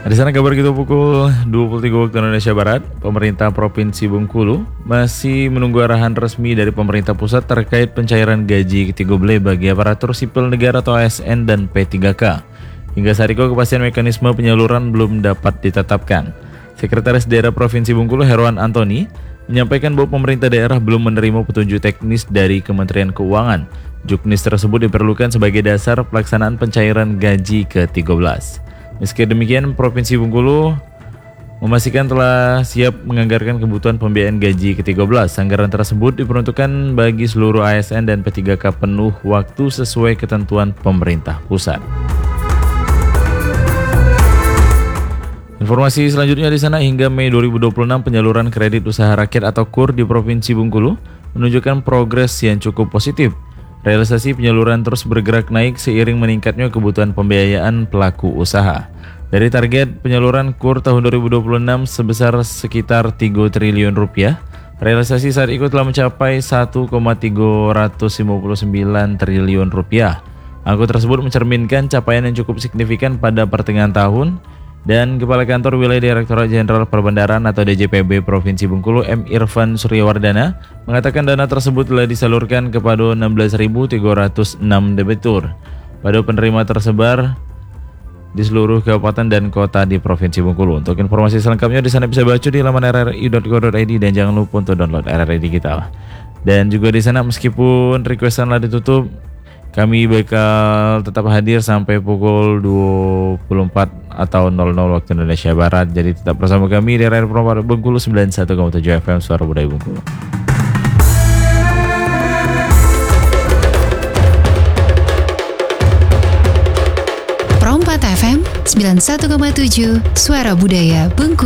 Di sana kabar kita pukul 23 waktu Indonesia Barat, pemerintah Provinsi Bengkulu masih menunggu arahan resmi dari pemerintah pusat terkait pencairan gaji ke-13 bagi aparatur sipil negara atau ASN dan P3K. Hingga saat itu kepastian mekanisme penyaluran belum dapat ditetapkan. Sekretaris Daerah Provinsi Bengkulu Herwan Antoni menyampaikan bahwa pemerintah daerah belum menerima petunjuk teknis dari Kementerian Keuangan. Juknis tersebut diperlukan sebagai dasar pelaksanaan pencairan gaji ke-13. Meski demikian, Provinsi Bengkulu memastikan telah siap menganggarkan kebutuhan pembiayaan gaji ke-13. Anggaran tersebut diperuntukkan bagi seluruh ASN dan P3K penuh waktu sesuai ketentuan pemerintah pusat. Informasi selanjutnya di sana, hingga Mei 2026 penyaluran kredit usaha rakyat atau KUR di Provinsi Bengkulu menunjukkan progres yang cukup positif. Realisasi penyaluran terus bergerak naik seiring meningkatnya kebutuhan pembiayaan pelaku usaha. Dari target penyaluran KUR tahun 2026 sebesar sekitar 3 triliun rupiah, realisasi saat itu telah mencapai 1,359 triliun rupiah. Angka tersebut mencerminkan capaian yang cukup signifikan pada pertengahan tahun. Dan Kepala Kantor Wilayah Direktorat Jenderal Perbendaharaan atau DJPB Provinsi Bengkulu M. Irfan Suryawardana mengatakan dana tersebut telah disalurkan kepada 16.306 debitur. Pada penerima tersebar di seluruh kabupaten dan kota di Provinsi Bengkulu. Untuk informasi selengkapnya di sana bisa baca di laman rri.go.id dan jangan lupa untuk download RRI Digital. Dan juga di sana meskipun requestan telah ditutup, kami bakal tetap hadir sampai pukul 24 atau 00 waktu Indonesia Barat. Jadi tetap bersama kami di RRI Bengkulu 91,7 FM Suara Budaya Bengkulu. Pro 4 FM 91,7 Suara Budaya Bengkulu.